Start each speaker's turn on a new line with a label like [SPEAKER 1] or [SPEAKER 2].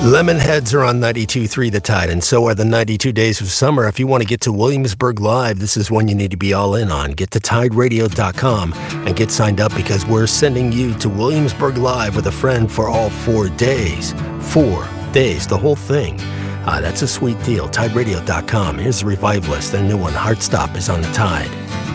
[SPEAKER 1] Lemonheads are on 92.3 The Tide, and so are the 92 Days of Summer. If you want to get to Williamsburg Live, this is one you need to be all in on. Get to TideRadio.com and get signed up because we're sending you to Williamsburg Live with a friend for all 4 days. 4 days, the whole thing. That's a sweet deal. TideRadio.com. Here's the Revivalist. Their new one, Heartstop, is on the Tide.